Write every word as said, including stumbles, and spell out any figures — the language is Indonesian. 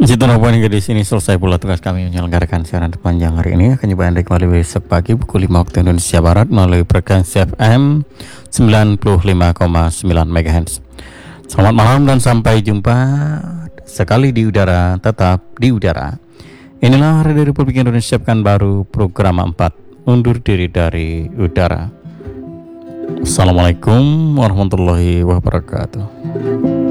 Situlah poin di sini selesai pula tugas kami menyelenggarakan siaran panjang hari ini. Akan coba anda kembali besok pagi pukul lima waktu Indonesia Barat melalui frekuensi F M sembilan puluh lima koma sembilan MHz. Selamat malam dan sampai jumpa sekali di udara, tetap di udara. Inilah Radio Republik Indonesia Pekanbaru program empat, undur diri dari udara. Assalamualaikum warahmatullahi wabarakatuh.